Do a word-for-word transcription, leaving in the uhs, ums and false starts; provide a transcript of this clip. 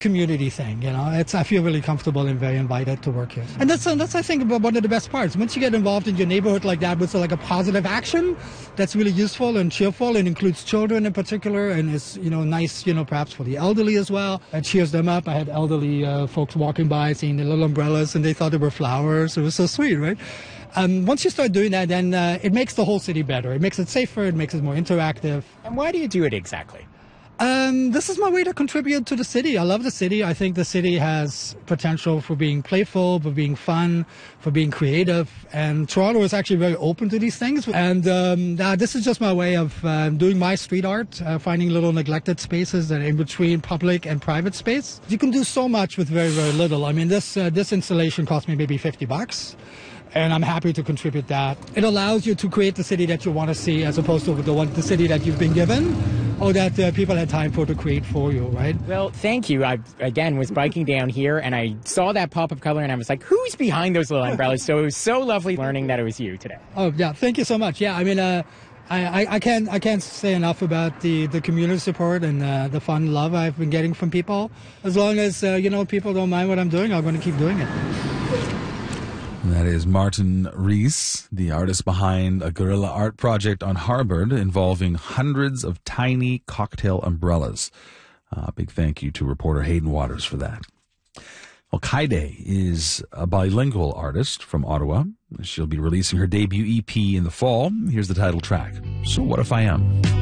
community thing, you know. It's I feel really comfortable and very invited to work here. And that's, uh, that's I think, about one of the best parts. Once you get involved in your neighborhood like that with uh, like a positive action that's really useful and cheerful and includes children in particular and is, you know, nice, you know, perhaps for the elderly as well. It cheers them up. I had elderly uh, folks walking by seeing the little umbrellas and they thought they were flowers. It was so sweet, right? Um, once you start doing that, then uh, it makes the whole city better. It makes it safer. It makes it more interactive. And why do you do it exactly? Um, this is my way to contribute to the city. I love the city. I think the city has potential for being playful, for being fun, for being creative. And Toronto is actually very open to these things. And um, uh, this is just my way of uh, doing my street art, uh, finding little neglected spaces that are in between public and private space. You can do so much with very, very little. I mean, this uh, this installation cost me maybe fifty bucks. And I'm happy to contribute that. It allows you to create the city that you want to see as opposed to the one, the city that you've been given or that uh, people had time for to create for you, right? Well, thank you. I, again, was biking down here and I saw that pop of color and I was like, who's behind those little umbrellas? So it was so lovely learning that it was you today. Oh, yeah. Thank you so much. Yeah, I mean, uh, I, I, I can't I can't say enough about the, the community support and uh, the fun love I've been getting from people. As long as, uh, you know, people don't mind what I'm doing, I'm going to keep doing it. That is Martin Rees, the artist behind a guerrilla art project on Harvard involving hundreds of tiny cocktail umbrellas. A uh, big thank you to reporter Hayden Waters for that. Well, Kaide is a bilingual artist from Ottawa. She'll be releasing her debut E P in the fall. Here's the title track, So What If I Am?